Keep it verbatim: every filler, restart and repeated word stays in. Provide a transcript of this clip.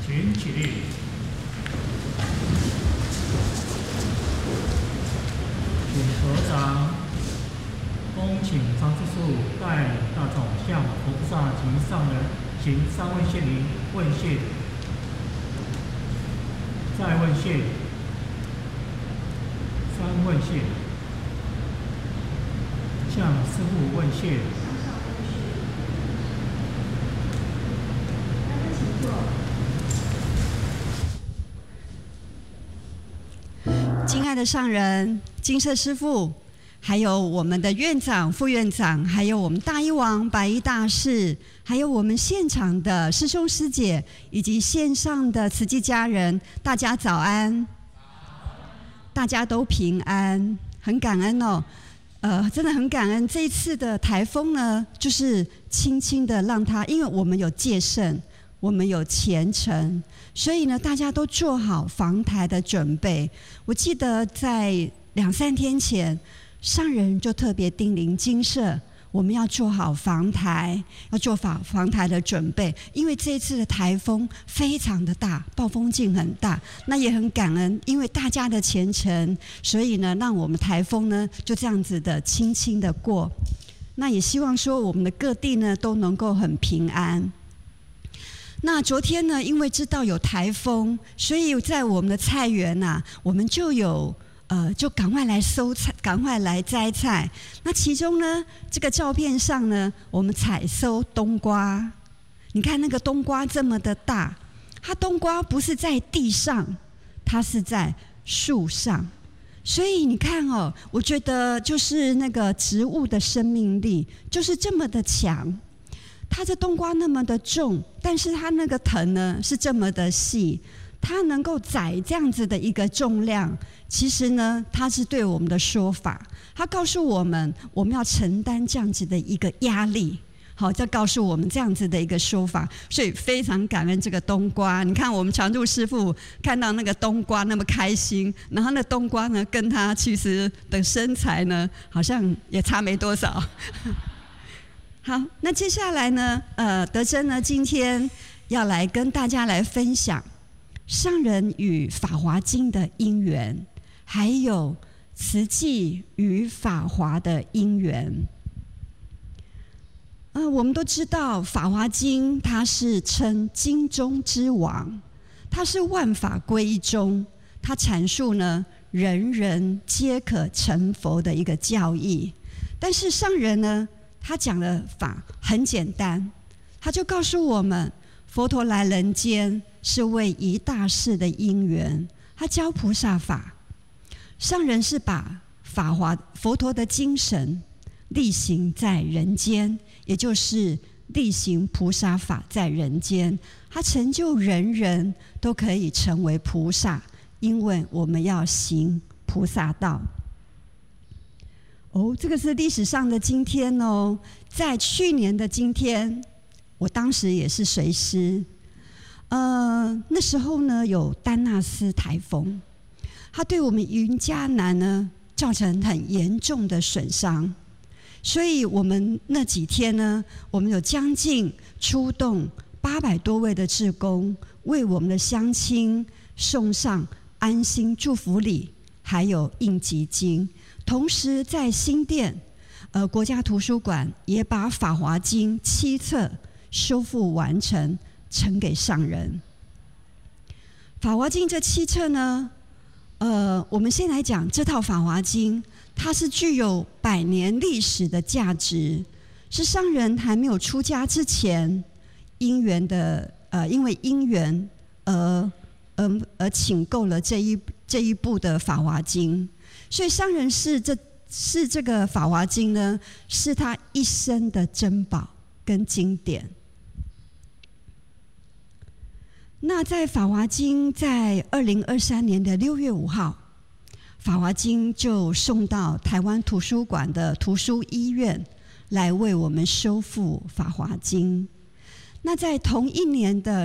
请起立。请合掌。恭请张师父带大众向菩萨及上人行三问谢礼，问谢，再问谢，三问谢，向师父问谢。 敬爱的上人、金色师父，还有我们的院长、副院长，还有我们大医王、白衣大士，还有我们现场的师兄师姐，以及线上的慈济家人，大家早安！大家都平安，很感恩哦。呃，真的很感恩。这一次的台风呢，就是轻轻的让它，因为我们有戒慎，我们有虔诚，所以呢，大家都做好防台的准备。我记得在两三天前，上人就特别叮咛精舍，我们要做好防台，要做好防台的准备，因为这一次的台风非常的大，暴风径很大。那也很感恩，因为大家的虔诚，所以呢，让我们台风呢就这样子的轻轻的过。那也希望说我们的各地呢都能够很平安。那昨天呢，因为知道有台风，所以在我们的菜园啊，我们就有呃，就赶快来收菜，赶快来摘菜。那其中呢，这个照片上呢，我们采收冬瓜。你看那个冬瓜这么的大，它冬瓜不是在地上，它是在树上。所以你看哦，我觉得就是那个植物的生命力就是这么的强。它这冬瓜那么的重，但是它那个藤呢是这么的细，它能够载这样子的一个重量，其实呢，它是对我们的说法，它告诉我们我们要承担这样子的一个压力。好，再告诉我们这样子的一个说法，所以非常感恩这个冬瓜。你看我们常住师父看到那个冬瓜那么开心，然后那冬瓜呢跟他其实的身材呢好像也差没多少。好，那接下来呢，呃，德珍呢今天要来跟大家来分享上人与《法华经》的因缘，还有慈济与法华的因缘。呃，我们都知道《法华经》它是称经中之王，它是万法归一中，它阐述呢人人皆可成佛的一个教义。但是上人呢，他讲的法很简单，他就告诉我们，佛陀来人间是为一大事的因缘，他教菩萨法。上人是把法华佛陀的精神力行在人间，也就是力行菩萨法在人间，他成就人人都可以成为菩萨，因为我们要行菩萨道。哦，这个是历史上的今天哦，在去年的今天，我当时也是随师。呃，那时候呢有丹纳斯台风，它对我们云嘉南呢造成很严重的损伤，所以我们那几天呢，我们有将近出动八百多位的志工，为我们的乡亲送上安心祝福礼，还有应急金。同时在新店，呃，国家图书馆也把《法华经》七册修复完成，呈给上人。《法华经》这七册呢，呃，我们先来讲这套《法华经》，它是具有百年历史的价值，是上人还没有出家之前因缘的，呃，因为因缘而而而请购了这一这一部的《法华经》。所以上人是这是这个《法华经》呢，是他一生的珍宝跟经典。那在《法华经》在二零二三年的六月五号，《法华经》就送到台湾图书馆的图书医院来为我们修复《法华经》。那在同一年的